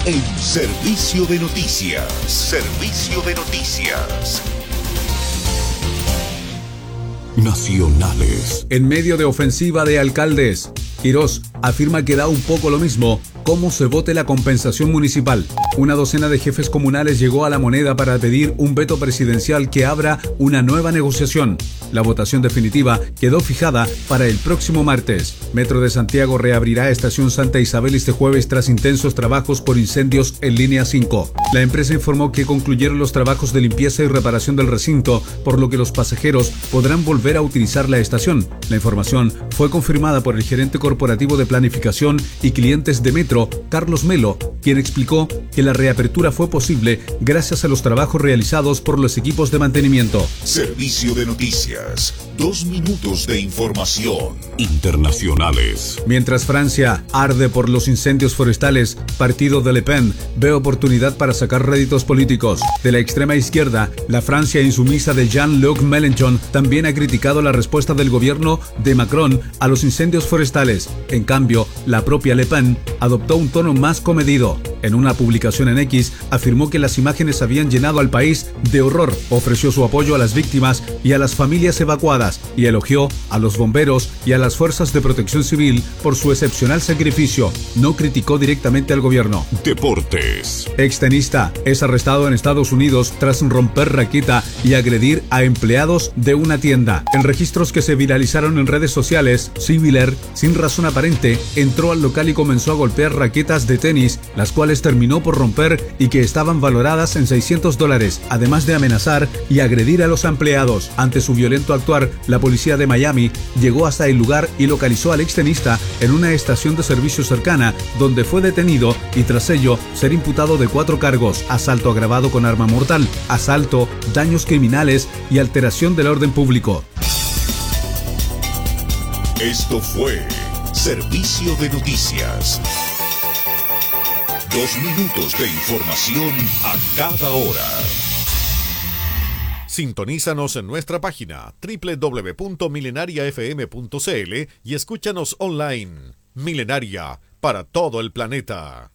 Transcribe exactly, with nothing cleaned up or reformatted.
en Servicio de Noticias. Servicio de Noticias. Nacionales. En medio de ofensiva de alcaldes, Quirós afirma que da un poco lo mismo cómo se vote la compensación municipal. Una docena de jefes comunales llegó a La Moneda para pedir un veto presidencial que abra una nueva negociación. La votación definitiva quedó fijada para el próximo martes. Metro de Santiago reabrirá Estación Santa Isabel este jueves tras intensos trabajos por incendios en línea cinco. La empresa informó que concluyeron los trabajos de limpieza y reparación del recinto, por lo que los pasajeros podrán volver a utilizar la estación. La información fue confirmada por el gerente corporativo de planificación y clientes de Metro, Carlos Melo, quien explicó que la reapertura fue posible gracias a los trabajos realizados por los equipos de mantenimiento. Servicio de Noticias. Dos minutos de información. Internacionales. Mientras Francia arde por los incendios forestales, partido de Le Pen ve oportunidad para sacar réditos políticos. De la extrema izquierda, la Francia insumisa de Jean-Luc Mélenchon también ha criticado la respuesta del gobierno de Macron a los incendios forestales. En cambio, la propia Le Pen adoptó un tono más comedido. En una publicación en X, afirmó que las imágenes habían llenado al país de horror, ofreció su apoyo a las víctimas y a las familias evacuadas, y elogió a los bomberos y a las fuerzas de protección civil por su excepcional sacrificio. No criticó directamente al gobierno. Deportes. Extenista es arrestado en Estados Unidos tras romper raqueta y agredir a empleados de una tienda. En registros que se viralizaron en redes sociales, Sibiler, sin razón aparente, entró al local y comenzó a golpear raquetas de tenis, las cuales terminó por romper y que estaban valoradas en seiscientos dólares, además de amenazar y agredir a los empleados. Ante su violento actuar, la policía de Miami llegó hasta el lugar y localizó al extenista en una estación de servicio cercana, donde fue detenido y tras ello ser imputado de cuatro cargos: asalto agravado con arma mortal, asalto, daños criminales y alteración del orden público. Esto fue Servicio de Noticias. Dos minutos de información a cada hora. Sintonízanos en nuestra página doble u doble u doble u punto milenaria f m punto c l y escúchanos online. Milenaria, para todo el planeta.